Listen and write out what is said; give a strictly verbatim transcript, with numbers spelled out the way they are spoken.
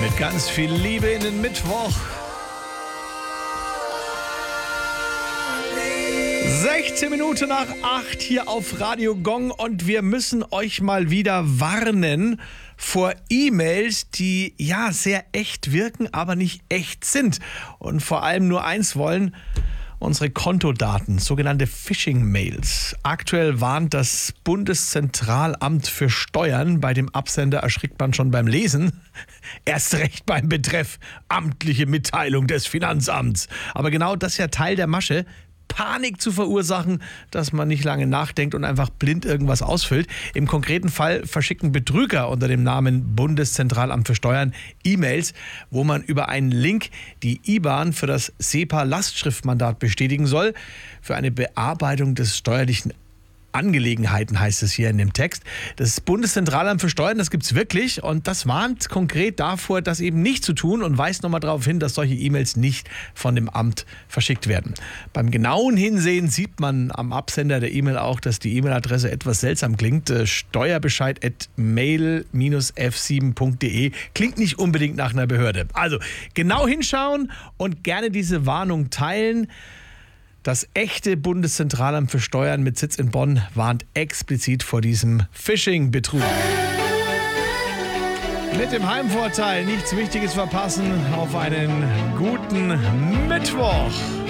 Mit ganz viel Liebe in den Mittwoch. sechzehn Minuten nach acht hier auf Radio Gong und wir müssen euch mal wieder warnen vor E-Mails, die ja sehr echt wirken, aber nicht echt sind und vor allem nur eins wollen: unsere Kontodaten, sogenannte Phishing-Mails. Aktuell warnt das Bundeszentralamt für Steuern. Bei dem Absender erschrickt man schon beim Lesen. Erst recht beim Betreff amtliche Mitteilung des Finanzamts. Aber genau das ist ja Teil der Masche: Panik zu verursachen, dass man nicht lange nachdenkt und einfach blind irgendwas ausfüllt. Im konkreten Fall verschicken Betrüger unter dem Namen Bundeszentralamt für Steuern E-Mails, wo man über einen Link die I B A N für das SEPA-Lastschriftmandat bestätigen soll. Für eine Bearbeitung des steuerlichen Angelegenheiten heißt es hier in dem Text. Das Bundeszentralamt für Steuern, das gibt es wirklich und das warnt konkret davor, das eben nicht zu tun und weist nochmal darauf hin, dass solche E-Mails nicht von dem Amt verschickt werden. Beim genauen Hinsehen sieht man am Absender der E-Mail auch, dass die E-Mail-Adresse etwas seltsam klingt. Steuerbescheid at mail f sieben punkt de klingt nicht unbedingt nach einer Behörde. Also genau hinschauen und gerne diese Warnung teilen. Das echte Bundeszentralamt für Steuern mit Sitz in Bonn warnt explizit vor diesem Phishing-Betrug. Mit dem Heimvorteil nichts Wichtiges verpassen. Auf einen guten Mittwoch.